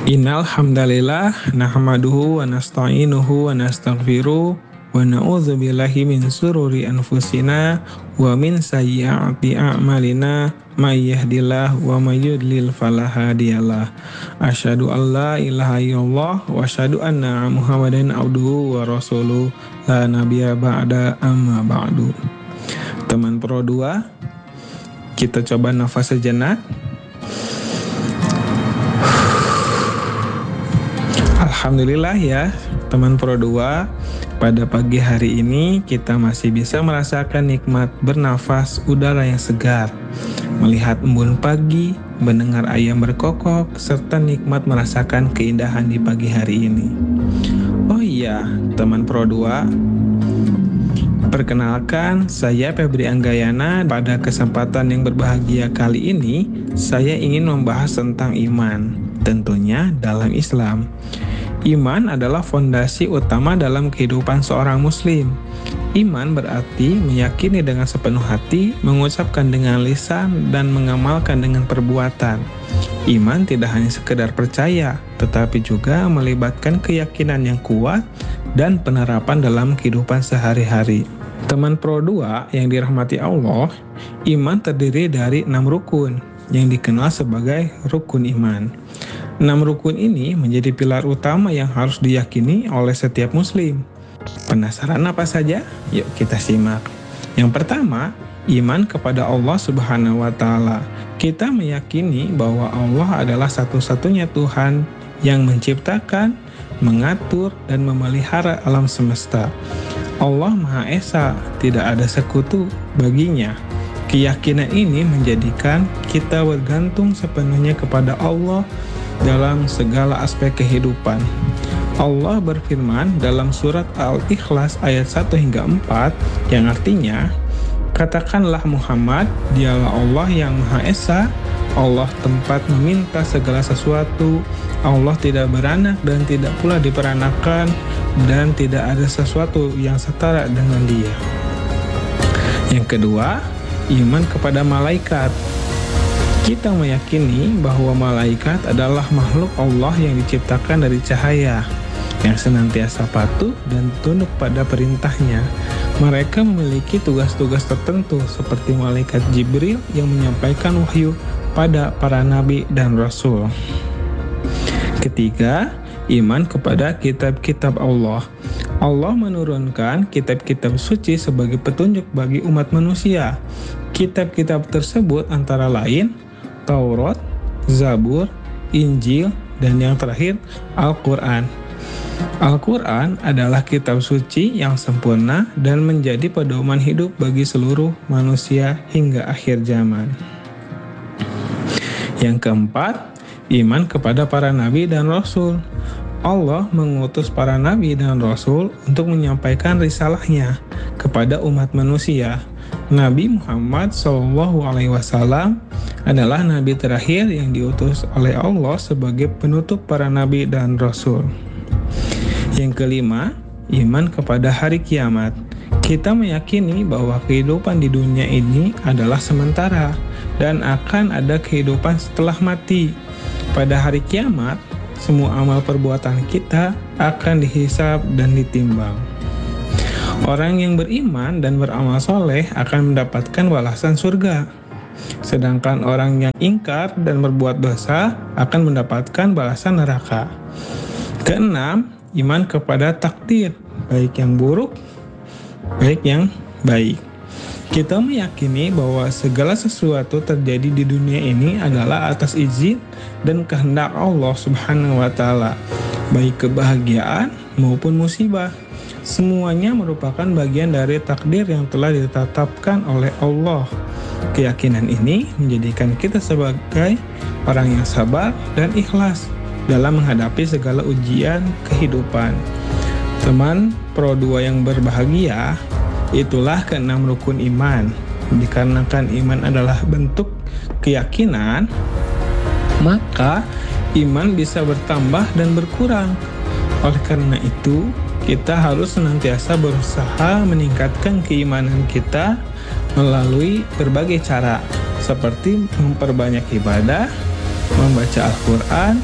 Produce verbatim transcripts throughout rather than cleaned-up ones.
Innal hamdalillah nahmaduhu wa nasta'inuhu wa nastaghfiruh wa na'udzu billahi min sururi anfusina wa min sayyiati a'malina may yahdihillah wa may yudlil fala hadiyalah. Asyhadu an la ilaha illallah wa asyhadu anna Muhammadan abduhu wa rasuluh la nabiyya ba'da amma ba'du. Teman Pro dua, kita coba nafas sejenak. Alhamdulillah ya teman Pro dua, pada pagi hari ini kita masih bisa merasakan nikmat bernafas udara yang segar, melihat embun pagi, mendengar ayam berkokok, serta nikmat merasakan keindahan di pagi hari ini. Oh iya teman Pro dua, perkenalkan saya Febri Anggayana. Pada kesempatan yang berbahagia kali ini saya ingin membahas tentang iman, tentunya dalam Islam. Iman adalah fondasi utama dalam kehidupan seorang muslim. Iman berarti meyakini dengan sepenuh hati, mengucapkan dengan lisan, dan mengamalkan dengan perbuatan. Iman tidak hanya sekedar percaya, tetapi juga melibatkan keyakinan yang kuat dan penerapan dalam kehidupan sehari-hari. Teman Pro dua yang dirahmati Allah, iman terdiri dari enam rukun yang dikenal sebagai rukun iman. Enam rukun ini menjadi pilar utama yang harus diyakini oleh setiap muslim. Penasaran apa saja? Yuk kita simak. Yang pertama, iman kepada Allah Subhanahu wa Ta'ala. Kita meyakini bahwa Allah adalah satu-satunya Tuhan yang menciptakan, mengatur, dan memelihara alam semesta. Allah Maha Esa, tidak ada sekutu baginya. Keyakinan ini menjadikan kita bergantung sepenuhnya kepada Allah dalam segala aspek kehidupan. Allah berfirman dalam surat Al-Ikhlas ayat satu hingga empat yang artinya, katakanlah Muhammad, dialah Allah yang Maha Esa, Allah tempat meminta segala sesuatu, Allah tidak beranak dan tidak pula diperanakan, dan tidak ada sesuatu yang setara dengan Dia. Yang kedua, iman kepada malaikat. Kita meyakini bahwa malaikat adalah makhluk Allah yang diciptakan dari cahaya, yang senantiasa patuh dan tunduk pada perintahnya. Mereka memiliki tugas-tugas tertentu seperti malaikat Jibril yang menyampaikan wahyu pada para nabi dan rasul. Ketiga, iman kepada kitab-kitab Allah. Allah menurunkan kitab-kitab suci sebagai petunjuk bagi umat manusia. Kitab-kitab tersebut antara lain Taurat, Zabur, Injil, dan yang terakhir Al-Quran. Al-Quran adalah kitab suci yang sempurna dan menjadi pedoman hidup bagi seluruh manusia hingga akhir zaman. Yang keempat, iman kepada para nabi dan rasul. Allah mengutus para nabi dan rasul untuk menyampaikan risalahnya kepada umat manusia. Nabi Muhammad shallallahu alaihi wasallam adalah nabi terakhir yang diutus oleh Allah sebagai penutup para nabi dan rasul. Yang kelima, iman kepada hari kiamat. Kita meyakini bahwa kehidupan di dunia ini adalah sementara dan akan ada kehidupan setelah mati. Pada hari kiamat, semua amal perbuatan kita akan dihisab dan ditimbang. Orang yang beriman dan beramal soleh akan mendapatkan balasan surga. Sedangkan orang yang ingkar dan berbuat dosa akan mendapatkan balasan neraka. Keenam, iman kepada takdir, baik yang buruk, baik yang baik. Kita meyakini bahwa segala sesuatu terjadi di dunia ini adalah atas izin dan kehendak Allah Subhanahu wa Ta'ala, baik kebahagiaan maupun musibah. Semuanya merupakan bagian dari takdir yang telah ditetapkan oleh Allah. Keyakinan ini menjadikan kita sebagai orang yang sabar dan ikhlas dalam menghadapi segala ujian kehidupan. Teman Pro dua yang berbahagia, itulah keenam rukun iman. Dikarenakan iman adalah bentuk keyakinan, maka iman bisa bertambah dan berkurang. Oleh karena itu, kita harus senantiasa berusaha meningkatkan keimanan kita melalui berbagai cara, seperti memperbanyak ibadah, membaca Al-Quran,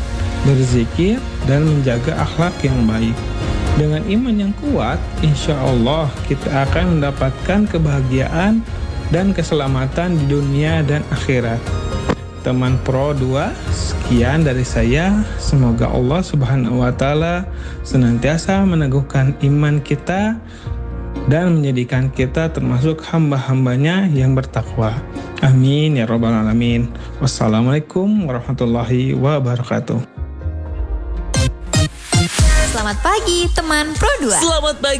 berzikir, dan menjaga akhlak yang baik. Dengan iman yang kuat, insya Allah kita akan mendapatkan kebahagiaan dan keselamatan di dunia dan akhirat. Teman Pro dua, sekian dari saya. Semoga Allah Subhanahu wa Ta'ala senantiasa meneguhkan iman kita dan menjadikan kita termasuk hamba-hambanya yang bertakwa. Amin ya rabbal alamin. Wassalamualaikum warahmatullahi wabarakatuh. Selamat pagi teman Pro dua. Selamat pagi